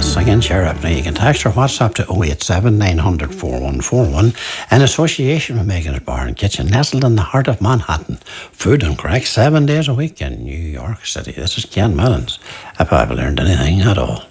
singing Sheriff. Now you can text or WhatsApp to 087 900 4141 in association with Megan's Bar and Kitchen, nestled in the heart of Manhattan. Food and crack 7 days a week in New York City. This is Ken Mullins. If I've learned anything at all.